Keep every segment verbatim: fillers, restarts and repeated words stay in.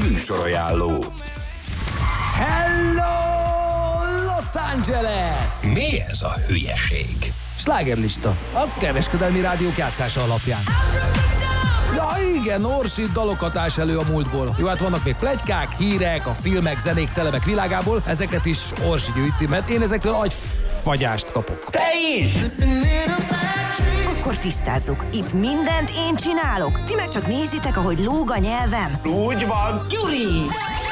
Műsorajánló. Hello, Los Angeles! Mi ez a hülyeség? Slágerlista, a kereskedelmi rádiók játszása alapján. Ja igen, Orsi dalokat ás elő a múltból. Jó, hát vannak még pletykák, hírek, a filmek, zenék, celebek világából. Ezeket is Orsi gyűjti, mert én ezektől agyfagyást kapok. Te is! Akkor tisztázzuk. Itt mindent én csinálok. Ti meg csak nézitek, ahogy lóg a nyelvem. Úgy van. Gyuri!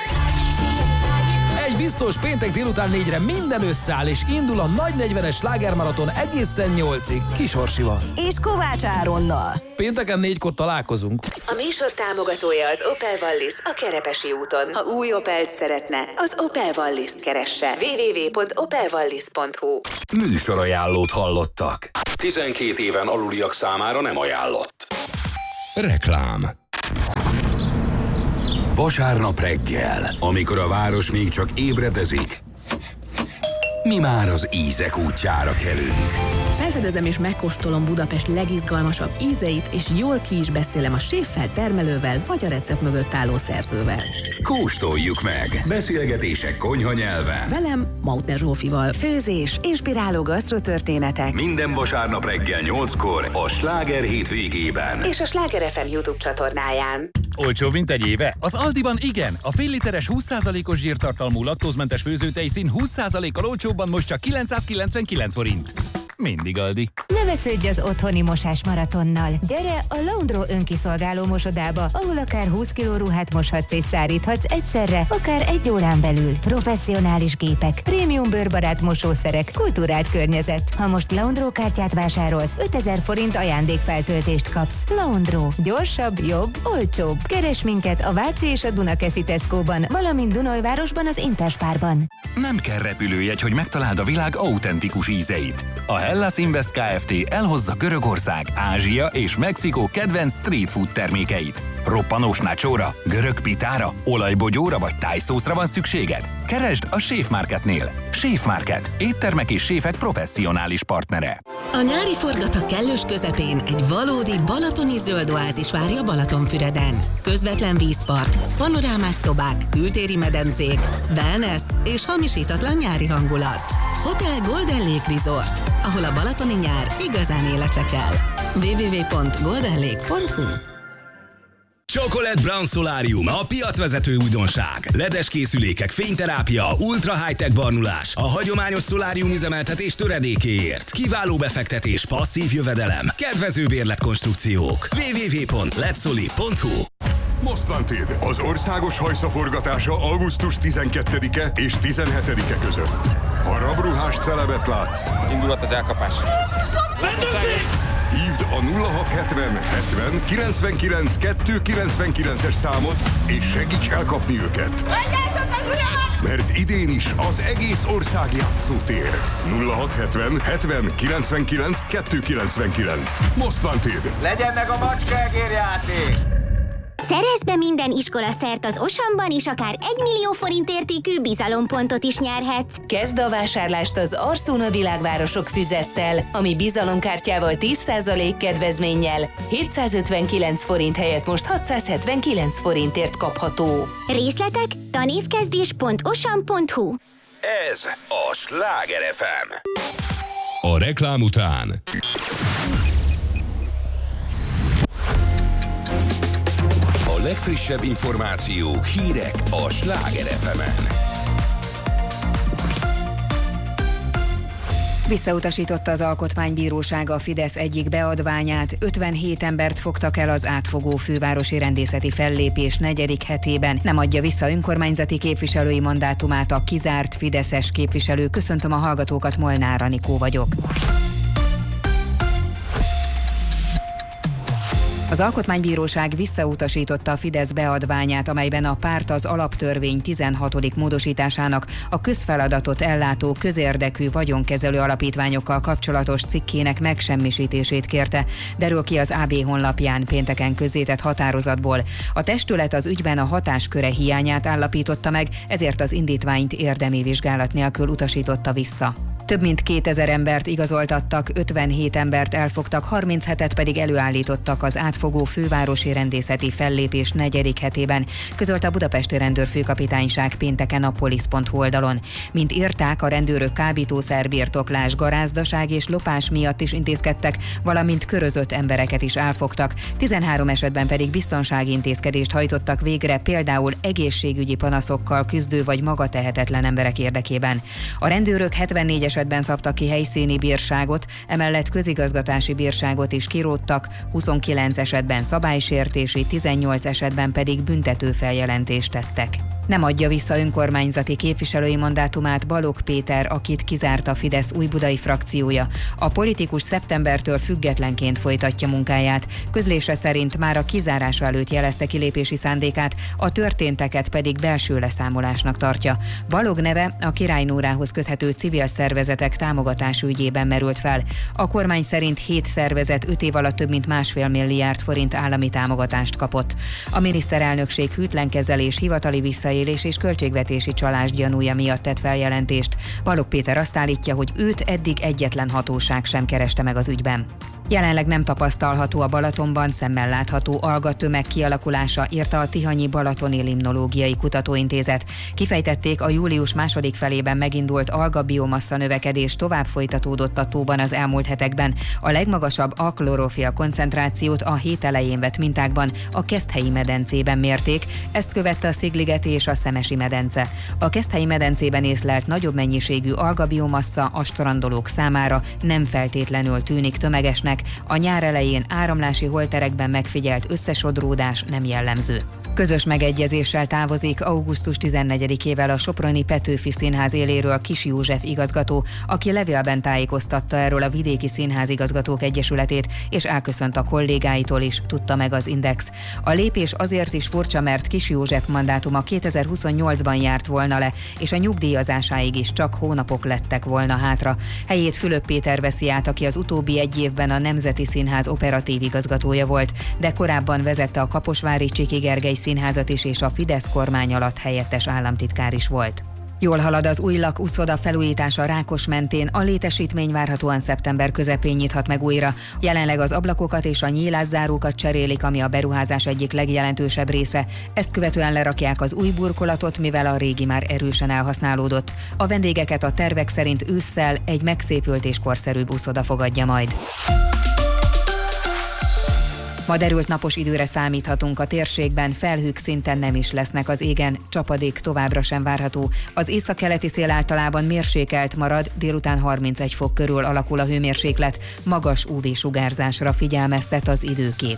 Egy biztos, péntek délután négyre minden összeáll, és indul a nagy negyvenes slágermaraton egészen nyolcig Kis Orsival. És Kovács Áronnal. Pénteken négykor találkozunk. A műsor támogatója az Opel Wallis a Kerepesi úton. Ha új Opelt szeretne, az Opel Wallis-t keresse. double-u double-u double-u pont opel wallis pont hu. Műsorajánlót hallottak. tizenkét éven aluliak számára nem ajánlott. Reklám. Vasárnap reggel, amikor a város még csak ébredezik, mi már az ízek útjára kelünk. Felfedezem és megkóstolom Budapest legizgalmasabb ízeit, és jól ki is beszélem a séffel, termelővel, vagy a recept mögött álló szerzővel. Kóstoljuk meg! Beszélgetések konyha nyelven. Velem, Mautner Zsófival. Főzés, inspiráló gasztrotörténetek. Minden vasárnap reggel nyolckor a Sláger hétvégében. És a Sláger ef em YouTube csatornáján. Olcsóbb, mint egy éve? Az Aldiban igen! A fél literes húsz százalékos zsírtartalmú laktózmentes főzőtejszín húsz százalékkal olcsóbban most csak kilencszázkilencvenkilenc forint. Mindig Aldi. Ne vesződj az otthoni mosás maratonnal. Gyere a Laundro önkiszolgáló mosodába, ahol akár húsz kiló ruhát moshatsz és száríthatsz egyszerre, akár egy órán belül. Professzionális gépek, prémium bőrbarát mosószerek, kultúrált környezet. Ha most Laundro kártyát vásárolsz, ötezer forint ajándékfeltöltést kapsz. Laundro. Gyorsabb, jobb, olcsóbb. Keres minket a Váci és a Dunakeszi Tesco-ban, valamint Dunajvárosban az Interspárban. Nem kell repülőjegy, hogy megtaláld a világ autentikus ízeit. A Hellas Invest Kft. Elhozza Görögország, Ázsia és Mexikó kedvenc street food termékeit. Roppanós nachóra, görög pitára, olajbogyóra vagy tájszószra van szükséged? Keresd a Chef Marketnél. Chef Market. Éttermek és séfek professzionális partnere. A nyári forgat kellős közepén egy valódi balatoni zöld oázis várja Balatonfüreden. Közvetlen vízpart, panorámás szobák, kültéri medencék, wellness és hamisítatlan nyári hangulat. Hotel Golden Lake Resort, ahol a balatoni nyár igazán életre kell. double-u double-u double-u pont golden lake pont hu. Chocolate Brown Solarium, a piacvezető újdonság. ledes készülékek, fényterápia, ultra high-tech barnulás, a hagyományos szolárium üzemeltetés töredékéért. Kiváló befektetés, passzív jövedelem, kedvező bérletkonstrukciók. double-u double-u double-u pont letsoli pont hu. Mostlantéd, az országos hajszaforgatása augusztus tizenkettedike és tizenhetedike között. Ha rabruhás celebet látsz, indulat az elkapás. Hívd a nulla hat hetven hetven kilencvenkilenc kettőszázkilencvenkilences számot, és segíts elkapni őket. Mert idén is az egész ország játszótér. nulla hat hetven hetven kilencvenkilenc kettőszázkilencvenkilenc. Mostlantéd. Legyen meg a macskágérjáték! Szerezd be minden iskola szert az Osamban, és akár egy millió forint értékű bizalompontot is nyerhetsz. Kezd a vásárlást az Arsona Világvárosok füzettel, ami bizalomkártyával tíz százalék kedvezménnyel hétszázötvenkilenc forint helyett most hatszázhetvenkilenc forintért kapható. Részletek tanévkezdés pont osam pont hu. Ez a Sláger ef em. A reklám után a legfrissebb információk, hírek a Sláger ef emen. Visszautasította az Alkotmánybíróság a Fidesz egyik beadványát, ötvenhét embert fogtak el az átfogó fővárosi rendészeti fellépés negyedik hetében. Nem adja vissza önkormányzati képviselői mandátumát a kizárt fideszes képviselő. Köszöntöm a hallgatókat, Molnár Anikó vagyok. Az Alkotmánybíróság visszautasította a Fidesz beadványát, amelyben a párt az alaptörvény tizenhatodik módosításának a közfeladatot ellátó közérdekű vagyonkezelő alapítványokkal kapcsolatos cikkének megsemmisítését kérte, derül ki az á bé honlapján pénteken közzétett határozatból. A testület az ügyben a hatásköre hiányát állapította meg, ezért az indítványt érdemi vizsgálat nélkül utasította vissza. Több mint kétezer embert igazoltattak, ötvenhét embert elfogtak, harminchetet pedig előállítottak az átfogó fővárosi rendészeti fellépés negyedik hetében, közölte a budapesti rendőrfőkapitányság pénteken a polisz pont hu oldalon. Mint írták, a rendőrök kábítószerbirtoklás, garázdaság és lopás miatt is intézkedtek, valamint körözött embereket is elfogtak, tizenhárom esetben pedig biztonsági intézkedést hajtottak végre, például egészségügyi panaszokkal küzdő vagy magatehetetlen emberek érdekében. A rendőrök hetvennégy esetben szabtak ki helyszíni bírságot, emellett közigazgatási bírságot is kiróttak, huszonkilenc esetben szabálysértési, tizennyolc esetben pedig büntető feljelentést tettek. Nem adja vissza önkormányzati képviselői mandátumát Balogh Péter, akit kizárt a Fidesz újbudai frakciója. A politikus szeptembertől függetlenként folytatja munkáját. Közlése szerint már a kizárása előtt jelezte kilépési szándékát, a történteket pedig belső leszámolásnak tartja. Balogh neve a Király Nórához köthető civil szervezetek támogatása ügyében merült fel. A kormány szerint hét szervezet öt év alatt több mint másfél milliárd forint állami támogatást kapott. A miniszterelnökség hűtlenkezelés, hivatali visszaélés és költségvetési csalás gyanúja miatt tett feljelentést. Balogh Péter azt állítja, hogy őt eddig egyetlen hatóság sem kereste meg az ügyben. Jelenleg nem tapasztalható a Balatonban szemmel látható algatömeg kialakulása, írta a Tihanyi Balatoni Limnológiai Kutatóintézet. Kifejtették, a július második felében megindult algabiomassa növekedés tovább folytatódott a tóban az elmúlt hetekben. A legmagasabb aklorofil koncentrációt a hét elején vett mintákban a Keszthelyi medencében mérték, ezt követte a Szigligeti és a Szemesi medence. A Keszthelyi medencében észlelt nagyobb mennyiségű algabiomassa a strandolók számára nem feltétlenül tűnik tömegesnek, a nyár elején áramlási holterekben megfigyelt összesodródás nem jellemző. Közös megegyezéssel távozik augusztus tizennegyedikével a soproni Petőfi Színház éléről Kis József igazgató, aki levélben tájékoztatta erről a Vidéki Színházigazgatók Egyesületét, és elköszönt a kollégáitól is, tudta meg az Index. A lépés azért is furcsa, mert Kis József mandátuma kétezer-huszonnyolcban járt volna le, és a nyugdíjazásáig is csak hónapok lettek volna hátra. Helyét Fülöp Péter veszi át, aki az utóbbi egy évben a Nemzeti Színház operatív igazgatója volt, de korábban vezette a Kaposvári Csiki Gergely Színházat is, és a Fidesz kormány alatt helyettes államtitkár is volt. Jól halad az új lakúszoda felújítása Rákosmentén, a létesítmény várhatóan szeptember közepén nyithat meg újra. Jelenleg az ablakokat és a nyílászárókat cserélik, ami a beruházás egyik legjelentősebb része. Ezt követően lerakják az új burkolatot, mivel a régi már erősen elhasználódott. A vendégeket a tervek szerint ősszel egy megszépült és korszerűbb úszoda fogadja majd. Ma derült napos időre számíthatunk a térségben, felhők szinten nem is lesznek az égen, csapadék továbbra sem várható. Az északkeleti szél általában mérsékelt marad, délután harmincegy fok körül alakul a hőmérséklet, magas ú vé-sugárzásra figyelmeztet az időkép.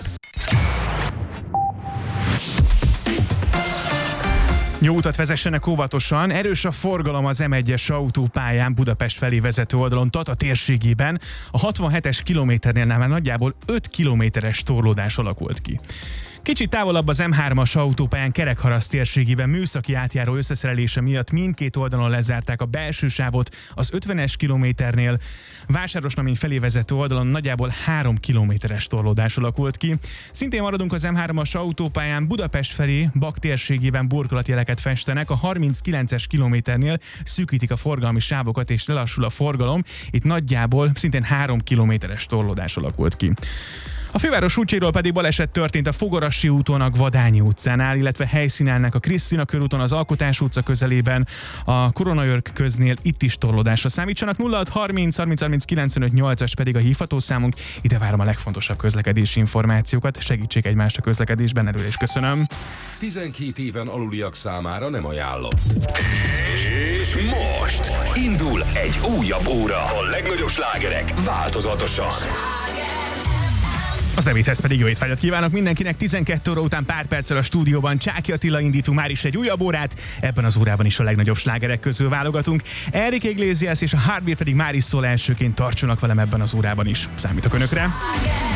Jó utat vezessenek óvatosan, erős a forgalom az em egyes autópályán Budapest felé vezető oldalon Tata térségében. A hatvanhetes kilométernél már nagyjából öt kilométeres torlódás alakult ki. Kicsit távolabb az em hármas autópályán Kerekharaszt térségében műszaki átjáró összeszerelése miatt mindkét oldalon lezárták a belső sávot az ötvenes kilométernél. Vásárosnamény felé vezető oldalon nagyjából három kilométeres torlódás alakult ki. Szintén maradunk az em hármas autópályán Budapest felé Bak térségében burkolatjeleket festenek, a harminckilences kilométernél szűkítik a forgalmi sávokat és lelassul a forgalom. Itt nagyjából szintén három kilométeres torlódás alakult ki. A főváros útjairól pedig baleset történt a Fogarasi úton a Gvadányi utcánál, illetve helyszínelnek a Krisztina körúton az Alkotás utca közelében, a Koronaörk köznél itt is torlódásra számítsanak. nulla hat harminc harminc harminc kilencvenöt nyolcas pedig a hívható számunk, ide várom a legfontosabb közlekedési információkat, segítsék egymást a közlekedésben, előre is köszönöm. tizenkét éven aluliak számára nem ajánlott. És most indul egy újabb óra. A legnagyobb slágerek változatosan. Az Emithez pedig jó étvágyat kívánok mindenkinek, tizenkét óra után pár perccel a stúdióban Csáky Attila indítunk már is egy újabb órát, ebben az órában is a legnagyobb slágerek közül válogatunk. Enrique Iglesias és a Heartbeat pedig már is szól elsőként, tartsanak velem ebben az órában is. Számítok önökre!